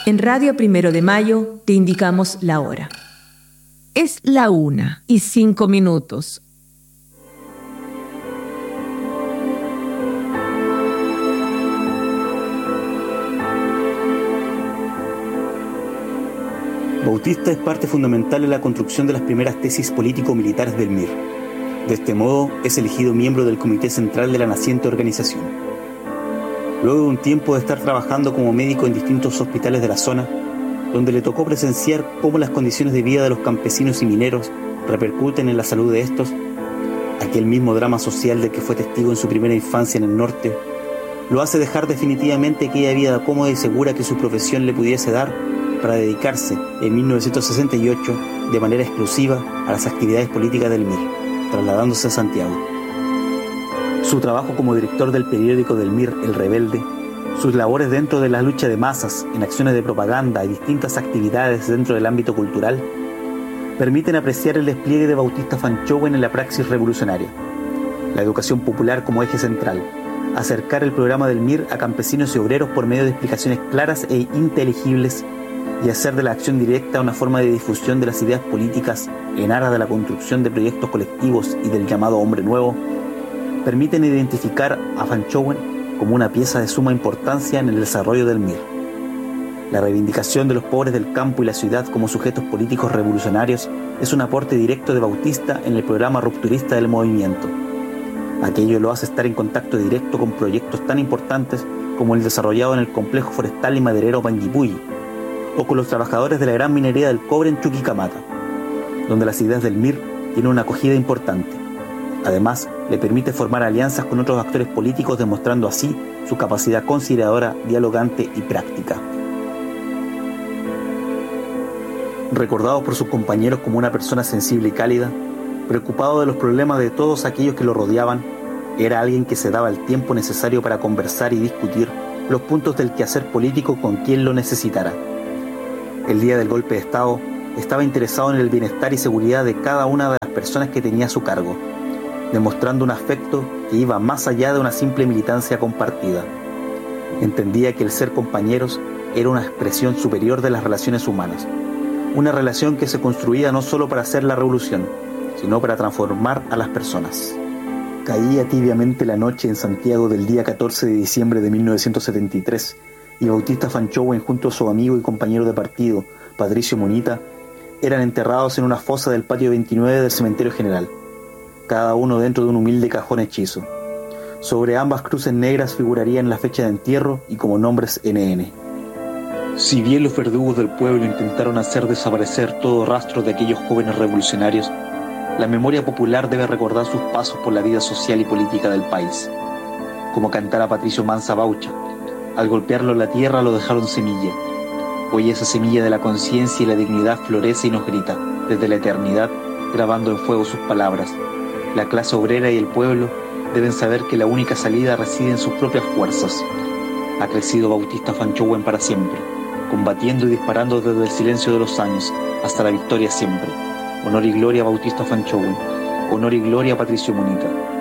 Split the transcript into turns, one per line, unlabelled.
En Radio Primero de Mayo te indicamos la hora. Es la 1:05.
Bautista es parte fundamental en la construcción de las primeras tesis político-militares del MIR. De este modo, es elegido miembro del Comité Central de la naciente organización. Luego de un tiempo de estar trabajando como médico en distintos hospitales de la zona, donde le tocó presenciar cómo las condiciones de vida de los campesinos y mineros repercuten en la salud de estos, aquel mismo drama social del que fue testigo en su primera infancia en el norte, lo hace dejar definitivamente aquella vida cómoda y segura que su profesión le pudiese dar para dedicarse en 1968 de manera exclusiva a las actividades políticas del MIR, trasladándose a Santiago. Su trabajo como director del periódico del MIR, El Rebelde, sus labores dentro de la lucha de masas, en acciones de propaganda y distintas actividades dentro del ámbito cultural, permiten apreciar el despliegue de Bautista Fanchowen en la praxis revolucionaria. La educación popular como eje central, acercar el programa del MIR a campesinos y obreros por medio de explicaciones claras e inteligibles y hacer de la acción directa una forma de difusión de las ideas políticas en aras de la construcción de proyectos colectivos y del llamado hombre nuevo, permiten identificar a Fanchowen como una pieza de suma importancia en el desarrollo del MIR. La reivindicación de los pobres del campo y la ciudad como sujetos políticos revolucionarios es un aporte directo de Bautista en el programa rupturista del movimiento. Aquello lo hace estar en contacto directo con proyectos tan importantes como el desarrollado en el complejo forestal y maderero Panguipulli, o con los trabajadores de la gran minería del cobre en Chuquicamata, donde las ideas del MIR tienen una acogida importante. Además, le permite formar alianzas con otros actores políticos, demostrando así su capacidad conciliadora, dialogante y práctica. Recordado por sus compañeros como una persona sensible y cálida, preocupado de los problemas de todos aquellos que lo rodeaban, era alguien que se daba el tiempo necesario para conversar y discutir los puntos del quehacer político con quien lo necesitara. El día del golpe de Estado, estaba interesado en el bienestar y seguridad de cada una de las personas que tenía a su cargo, demostrando un afecto que iba más allá de una simple militancia compartida. Entendía que el ser compañeros era una expresión superior de las relaciones humanas, una relación que se construía no solo para hacer la revolución, sino para transformar a las personas. Caía tibiamente la noche en Santiago del día 14 de diciembre de 1973, y Bautista Fanchowen junto a su amigo y compañero de partido, Patricio Monita, eran enterrados en una fosa del patio 29 del Cementerio General, cada uno dentro de un humilde cajón hechizo. Sobre ambas cruces negras figurarían la fecha de entierro y como nombres NN. Si bien los verdugos del pueblo intentaron hacer desaparecer todo rastro de aquellos jóvenes revolucionarios, la memoria popular debe recordar sus pasos por la vida social y política del país. Como cantara Patricio Mansa Baucha, al golpearlo en la tierra lo dejaron semilla. Hoy esa semilla de la conciencia y la dignidad florece y nos grita, desde la eternidad, grabando en fuego sus palabras. La clase obrera y el pueblo deben saber que la única salida reside en sus propias fuerzas. Ha crecido Bautista Fanchowen para siempre, combatiendo y disparando desde el silencio de los años hasta la victoria siempre. Honor y gloria a Bautista Fanchowen. Honor y gloria a Patricio Monita.